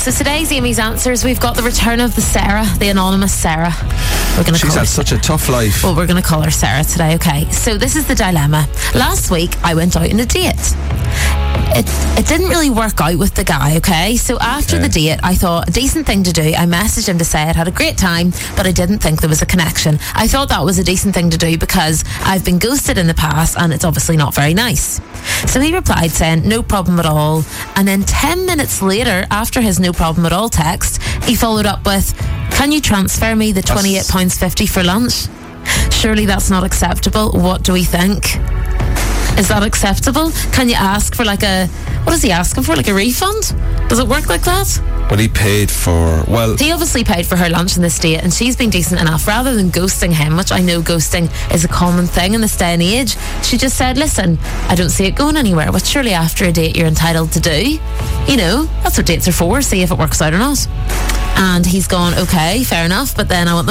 So today's Amy's Answers, we've got the return of the Sarah, the anonymous Sarah. We're going to She's call had her such a tough life. Well, we're going to call her Sarah today, okay? So this is the dilemma. Last week, I went out on a date. It didn't really work out with the guy, okay? So after the date, I thought a decent thing to do. I messaged him to say I'd had a great time, but I didn't think there was a connection. I thought that was a decent thing to do because I've been ghosted in the past and it's obviously not very nice. So he replied saying, no problem at all. And then 10 minutes later, after his no problem at all text, he followed up with, can you transfer me the £28.50 for lunch? Surely that's not acceptable. What do we think? Is that acceptable? Can you ask for what is he asking for? Like a refund? Does it work like that? Well, he paid for, he obviously paid for her lunch on this date and she's been decent enough. Rather than ghosting him, which I know ghosting is a common thing in this day and age, she just said, listen, I don't see it going anywhere, which surely after a date you're entitled to do. You know, that's what dates are for, see if it works out or not. And he's gone, okay, fair enough, but then I want the